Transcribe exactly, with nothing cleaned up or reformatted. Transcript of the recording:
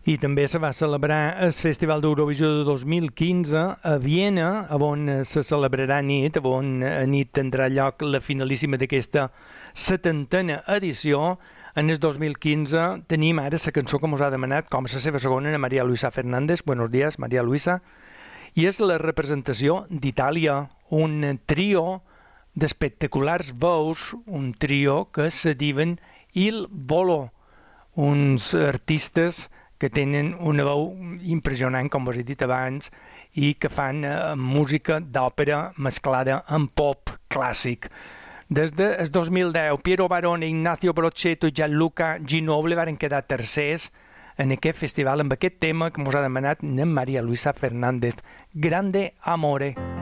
I també se va celebrar el Festival d'Eurovisió de dos mil quinze a Viena, on se celebrarà nit, on a nit tindrà lloc la finalíssima d'aquesta setantena edició. En el dos mil quinze tenim ara la cançó que ens ha demanat com la seva segona, María Luisa Fernández. Buenos días, María Luisa. I és la representació d'Itàlia, un trio d'espectaculars veus, un trio que se diuen Il Volo, uns artistes que tenen una veu impressionant, com us he dit abans, i que fan eh, música d'òpera mesclada amb pop clàssic. Des del dos mil deu, Piero Barone, Ignacio Brochetto i Gianluca Ginobili varen quedar tercers en aquest festival amb aquest tema que ens ha demanat María Luisa Fernández, Grande Amore.